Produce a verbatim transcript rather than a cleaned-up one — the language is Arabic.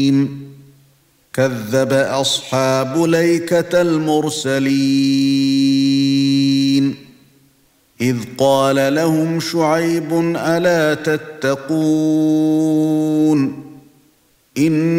كذب أصحاب الأيكة المرسلين إذ قال لهم شعيب ألا تتقون إن